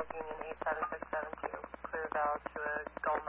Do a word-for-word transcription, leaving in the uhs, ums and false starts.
Union eight seven six seven two. Clear valve to a Gulf